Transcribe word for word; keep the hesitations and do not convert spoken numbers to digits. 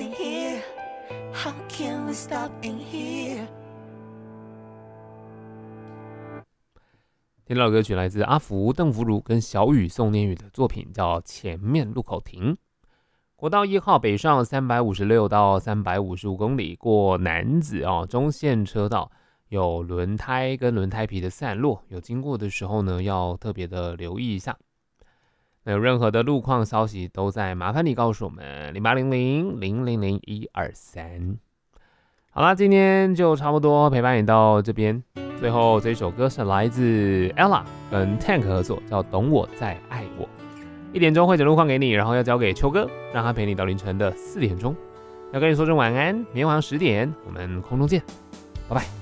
nothing here. How can we stop in here? 听到的歌曲来自阿福、邓福如跟小雨宋念宇的作品，叫《前面路口停》。国道一号北上三百五十六到三百五十五公里，过楠梓哦中线车道，有轮胎跟轮胎皮的散落，有经过的时候呢，要特别的留意一下。那有任何的路况消息，都在麻烦你告诉我们零八零零零零零一二三。好啦，今天就差不多陪伴你到这边。最后这首歌是来自 Ella 跟 Tank 合作，叫《懂我再爱我》。一点钟会整路况给你，然后要交给秋哥，让他陪你到凌晨的四点钟。要跟你说声晚安，明天晚上十点我们空中见，拜拜。